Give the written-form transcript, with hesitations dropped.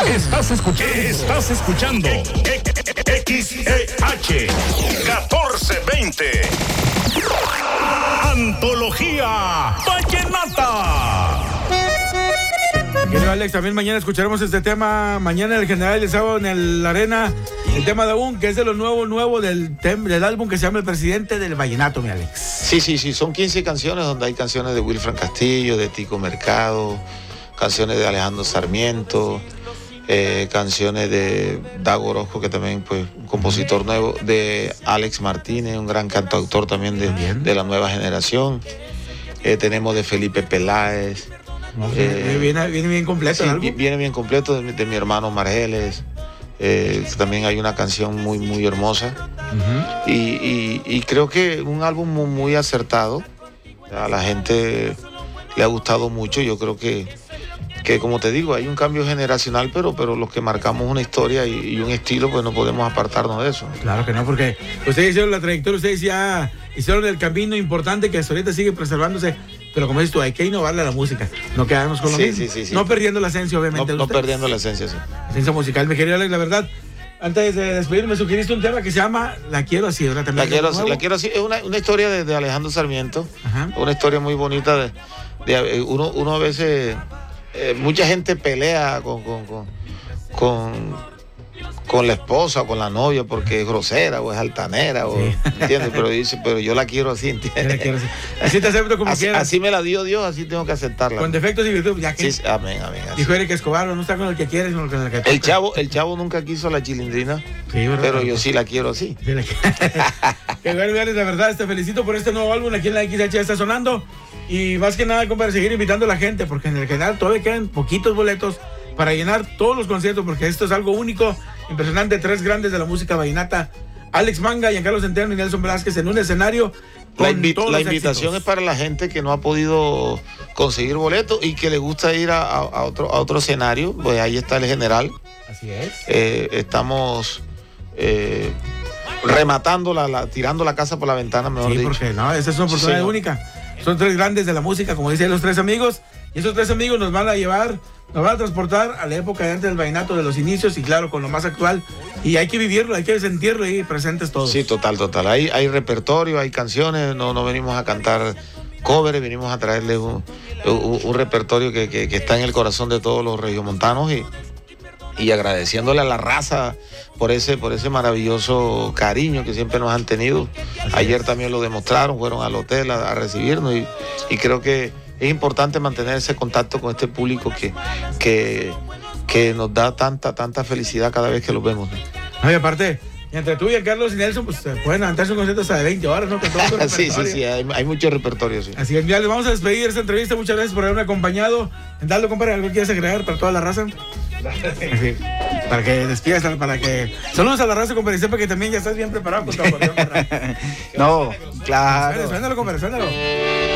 Estás escuchando XEH 1420. Antología Vallenata. Querido Alex, también mañana escucharemos este tema. Mañana el general de sábado en la arena. El tema de aún, que es de lo nuevo del álbum que se llama El Presidente del Vallenato, mi Alex. Sí. Son 15 canciones donde hay canciones de Wilfran Castillo, de Tico Mercado, canciones de Alejandro Sarmiento, canciones de Dago Orozco, que también, pues, un compositor nuevo, de Alex Martínez, un gran cantautor también de la nueva generación. Tenemos de Felipe Peláez. Viene bien completo el álbum. Viene bien completo de mi hermano Margeles. También hay una canción muy hermosa. Y creo que un álbum muy acertado. A la gente le ha gustado mucho. Yo creo que como te digo, hay un cambio generacional, pero los que marcamos una historia y un estilo, pues no podemos apartarnos de eso. Claro que no, porque ustedes hicieron la trayectoria, ustedes ya hicieron el camino importante que hasta ahorita sigue preservándose. Pero como dices tú, hay que innovarle a la música, no quedarnos con lo mismo. Sí. No perdiendo la esencia, obviamente. No perdiendo la esencia, sí. La esencia musical. Mi querido Alex, la verdad, antes de despedirme, me sugeriste un tema que se llama La Quiero Así, ¿verdad? La Quiero Así. Es una historia de Alejandro Sarmiento. Ajá. Una historia muy bonita. Uno a veces... mucha gente pelea con la esposa o con la novia porque es grosera o es altanera, ¿entiendes? Pero yo la quiero así, ¿entiendes? Así te acepto como quieras. Así me la dio Dios, así tengo que aceptarla. Con defectos y virtudes, ya que. Sí, amén. Dijo Eric Escobar, no está con el que quieres, sino con el que toca. El chavo nunca quiso la chilindrina, sí, pero yo sí la quiero así. Sí, qué bueno, la verdad, te felicito por este nuevo álbum, aquí en la XH ya está sonando. Y más que nada, compadre, seguir invitando a la gente, porque en el general todavía quedan poquitos boletos para llenar todos los conciertos, porque esto es algo único, impresionante. 3 grandes de la música vallenata: Alex Manga, Giancarlo Centeno y Nelson Velázquez en un escenario. La invitación es para la gente que no ha podido conseguir boletos y que le gusta ir a otro escenario. Pues ahí está el general. Así es. Estamos rematando, tirando la casa por la ventana, mejor dicho. Porque no, esa es una oportunidad única. Son 3 grandes de la música, como dicen los 3 amigos. Y esos 3 amigos nos van a transportar a la época de antes del vallenato, de los inicios, y claro, con lo más actual. Y hay que vivirlo, hay que sentirlo ahí presentes todos. Sí, total. Hay repertorio, hay canciones, no venimos a cantar covers, venimos a traerles un repertorio que está en el corazón de todos los regiomontanos y agradeciéndole a la raza por ese maravilloso cariño que siempre nos han tenido. Ayer también lo demostraron, fueron al hotel a recibirnos y creo que es importante mantener ese contacto con este público que nos da tanta felicidad cada vez que los vemos, ¿no? No, y aparte, entre tú y el Carlos y Nelson, pues pueden levantarse un concierto hasta de 20 horas, ¿no? Con todo sí, hay mucho repertorio, sí. Así que ya les vamos a despedir esta entrevista. Muchas gracias por haberme acompañado. Dale, compadre, ¿algo quieres agregar para toda la raza? Sí, para que despidas, para que... Saludos a la raza, compadre, sepa que también ya estás bien preparado con tu acordeón. No, claro. Suénalo, compadre, suénalo.